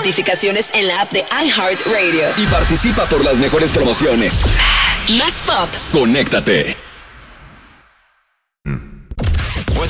notificaciones en la app de iHeartRadio. Y participa por las mejores promociones. Más pop. Conéctate.